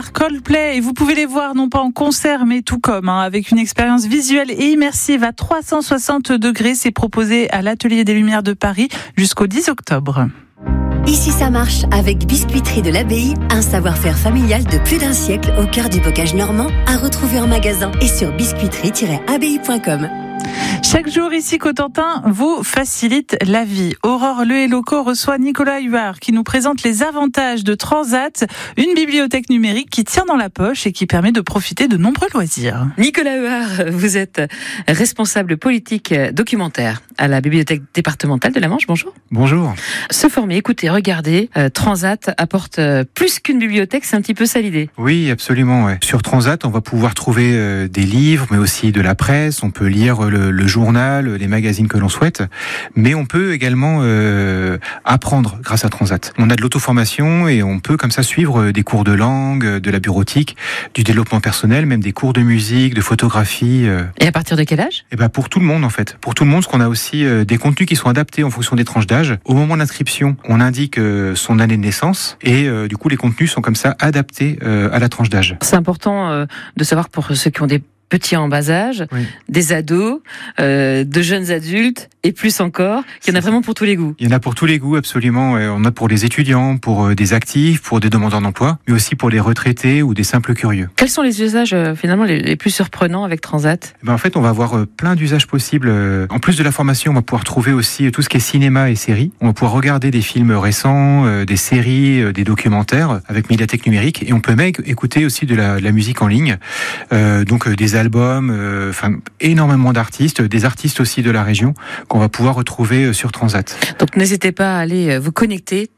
Coldplay, et vous pouvez les voir non pas en concert mais tout comme avec une expérience visuelle et immersive à 360 degrés. C'est proposé à l'Atelier des Lumières de Paris jusqu'au 10 octobre. Ici ça marche avec Biscuiterie de l'Abbaye, un savoir-faire familial de plus d'un siècle au cœur du bocage normand, à retrouver en magasin et sur biscuiterie-abbaye.com. Chaque jour ici, Cotentin vous facilite la vie. Aurore Le Loco reçoit Nicolas Huard qui nous présente les avantages de Transat, une bibliothèque numérique qui tient dans la poche et qui permet de profiter de nombreux loisirs. Nicolas Huard, vous êtes responsable politique documentaire à la bibliothèque départementale de la Manche. Bonjour. Bonjour. Se former, écoutez, regardez, Transat apporte plus qu'une bibliothèque, c'est un petit peu ça l'idée. Oui, absolument. Ouais. Sur Transat, on va pouvoir trouver des livres, mais aussi de la presse. On peut lire le journal, les magazines que l'on souhaite, mais on peut également apprendre grâce à Transat. On a de l'auto-formation et on peut comme ça suivre des cours de langue, de la bureautique, du développement personnel, même des cours de musique, de photographie. Et à partir de quel âge ? Et ben pour tout le monde en fait. Pour tout le monde, parce qu'on a aussi des contenus qui sont adaptés en fonction des tranches d'âge. Au moment d'inscription, on indique son année de naissance et du coup les contenus sont comme ça adaptés à la tranche d'âge. C'est important de savoir pour ceux qui ont des petits en bas âge, oui, des ados, de jeunes adultes et plus encore. Il y en a vraiment pour tous les goûts. Il y en a pour tous les goûts, absolument. On a pour les étudiants, pour des actifs, pour des demandeurs d'emploi, mais aussi pour les retraités ou des simples curieux. Quels sont les usages finalement les plus surprenants avec Transat ? En fait, on va avoir plein d'usages possibles. En plus de la formation, on va pouvoir trouver aussi tout ce qui est cinéma et séries. On va pouvoir regarder des films récents, des séries, des documentaires avec médiathèque numérique, et on peut même écouter aussi de la musique en ligne. Donc des albums, énormément d'artistes, des artistes aussi de la région qu'on va pouvoir retrouver sur Transat. Donc n'hésitez pas à aller vous connecter,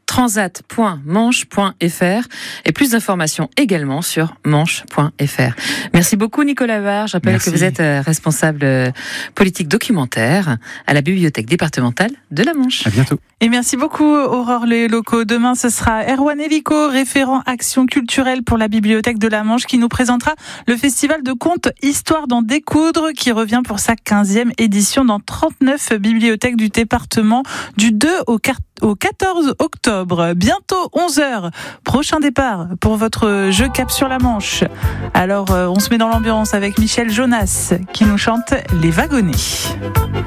transat.manche.fr, et plus d'informations également sur manche.fr. Merci beaucoup Nicolas Huard. Je rappelle que vous êtes responsable politique documentaire à la bibliothèque départementale de la Manche. À bientôt. Et merci beaucoup Aurore Les Locaux. Demain ce sera Erwan Elico, référent action culturelle pour la bibliothèque de la Manche, qui nous présentera le festival de contes Histoire d'en découdre, qui revient pour sa 15e édition dans 39 bibliothèques du département du 2 au 14 octobre. Bientôt 11h. Prochain départ pour votre jeu Cap sur la Manche. Alors on se met dans l'ambiance avec Michel Jonas qui nous chante Les Wagonnets.